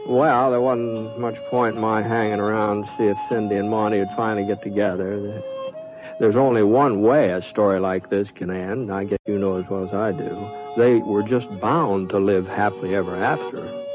Well, there wasn't much point in my hanging around to see if Cindy and Monty would finally get together. There's only one way a story like this can end. I guess you know as well as I do. They were just bound to live happily ever after.